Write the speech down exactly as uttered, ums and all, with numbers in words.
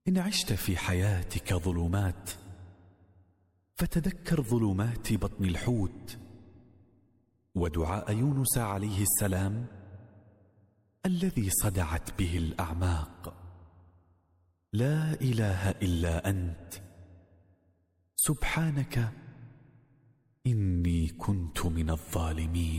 إن عشت في حياتك ظلمات فتذكر ظلمات بطن الحوت ودعاء يونس عليه السلام الذي صدعت به الأعماق: لا إله إلا أنت سبحانك إني كنت من الظالمين.